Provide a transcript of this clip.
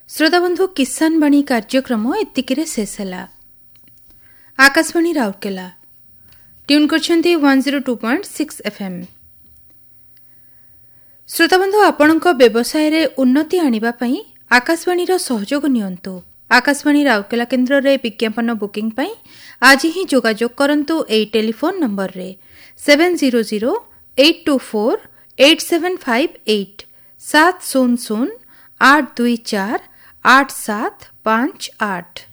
श्रोताबंधु किसान बाणी कार्यक्रम एतिकिरे शेष है। Akashvani Rourkela tune करछन्ती 102.6 FM। श्रोताबंधु आपणक व्यवसाय रे उन्नति आनिबा पई आकाशवाणी सहयोग नियंतु। आकाशवाणी राउरकेला केन्द्र रे विज्ञापन बुकिंग पई आज ही जोगाजोग करंतु एई टेलीफोन नंबर रे 700 824 8758 700 824 8758।